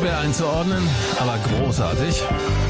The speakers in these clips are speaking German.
schwer einzuordnen, aber großartig.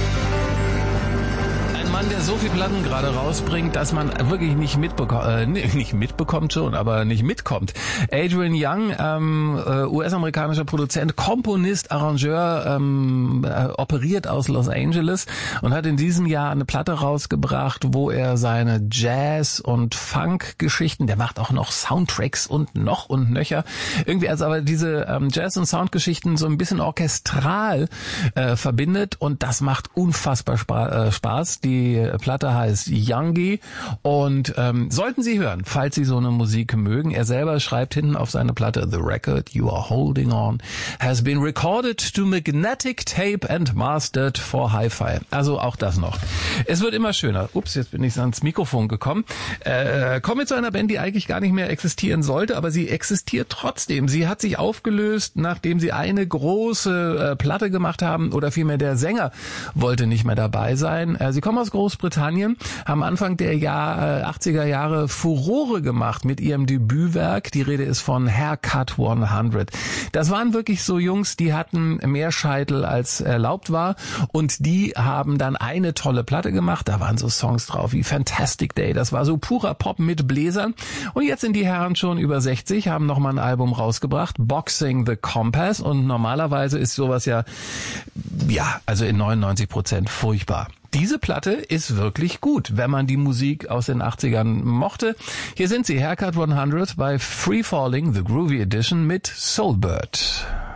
Ein Mann, der so viel Platten gerade rausbringt, dass man wirklich nicht mitbekommt schon, aber nicht mitkommt. Adrian Young, US-amerikanischer Produzent, Komponist, Arrangeur, operiert aus Los Angeles und hat in diesem Jahr eine Platte rausgebracht, wo er seine Jazz- und Funk-Geschichten, der macht auch noch Soundtracks und noch und nöcher, irgendwie also aber diese Jazz- und Soundgeschichten so ein bisschen orchestral verbindet und das macht unfassbar Spaß. Die Platte heißt Youngie und sollten Sie hören, falls Sie so eine Musik mögen. Er selber schreibt hinten auf seine Platte: The record you are holding on has been recorded to magnetic tape and mastered for Hi-Fi. Also auch das noch. Es wird immer schöner. Ups, jetzt bin ich ans Mikrofon gekommen. Kommen wir zu einer Band, die eigentlich gar nicht mehr existieren sollte, aber sie existiert trotzdem. Sie hat sich aufgelöst, nachdem sie eine große Platte gemacht haben, oder vielmehr der Sänger wollte nicht mehr dabei sein. Sie kommen aus Großbritannien, haben Anfang der 80er Jahre Furore gemacht mit ihrem Debütwerk. Die Rede ist von Haircut 100. Das waren wirklich so Jungs, die hatten mehr Scheitel als erlaubt war und die haben dann eine tolle Platte gemacht. Da waren so Songs drauf wie Fantastic Day. Das war so purer Pop mit Bläsern. Und jetzt sind die Herren schon über 60, haben nochmal ein Album rausgebracht, Boxing the Compass. Und normalerweise ist sowas also in 99% furchtbar. Diese Platte ist wirklich gut, wenn man die Musik aus den 80ern mochte. Hier sind sie, Haircut 100 bei Free Falling, The Groovy Edition mit Soulbird.